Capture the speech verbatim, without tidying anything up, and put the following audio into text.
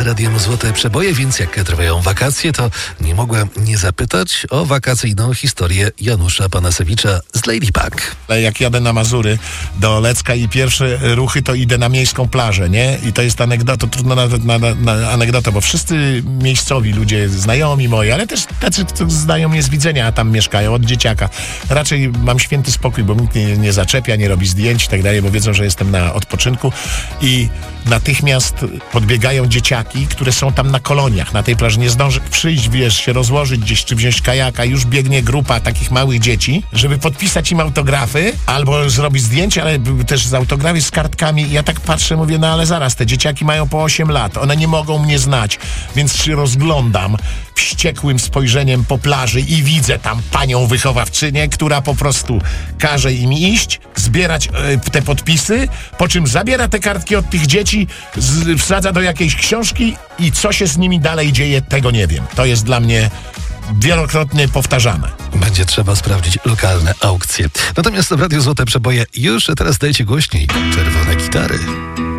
Radiem Złote Przeboje, więc jak trwają wakacje, to nie mogłem nie zapytać o wakacyjną historię Janusza Panasewicza z Ladypark. Jak jadę na Mazury do Olecka i pierwsze ruchy, to idę na miejską plażę, nie? I to jest anegdota, trudno nawet na, na, na anegdota, bo wszyscy miejscowi ludzie, znajomi moi, ale też tacy, którzy znają mnie z widzenia, a tam mieszkają od dzieciaka. Raczej mam święty spokój, bo nikt nie, nie zaczepia, nie robi zdjęć i tak dalej, bo wiedzą, że jestem na odpoczynku i natychmiast podbiegają dzieciaki, które są tam na koloniach, na tej plaży. Nie zdąży przyjść, wiesz, się rozłożyć gdzieś, czy wziąć kajaka. Już biegnie grupa takich małych dzieci, żeby podpisać im autografy albo zrobić zdjęcie, ale też z autografy, z kartkami. I ja tak patrzę, mówię, no ale zaraz, te dzieciaki mają po osiem lat. One nie mogą mnie znać, więc się rozglądam wściekłym spojrzeniem po plaży i widzę tam panią wychowawczynię, która po prostu każe im iść, zbierać e, te podpisy, po czym zabiera te kartki od tych dzieci, z, wsadza do jakiejś książki i co się z nimi dalej dzieje, tego nie wiem. To jest dla mnie wielokrotnie powtarzane. Będzie trzeba sprawdzić lokalne aukcje. Natomiast w Radiu Złote Przeboje już teraz dajcie głośniej czerwone gitary.